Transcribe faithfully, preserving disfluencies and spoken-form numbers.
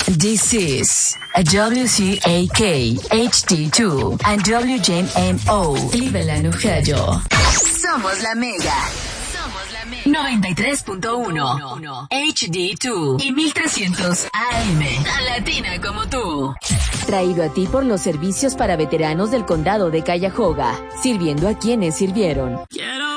This is a W C A K, H D two, and W J M O, Cleveland, Ohio. Somos la Mega. Somos la Mega. noventa y tres punto uno, H D dos y mil trescientos A M. Tan latina como tú. Traído a ti por los servicios para veteranos del condado de Cuyahoga, sirviendo a quienes sirvieron.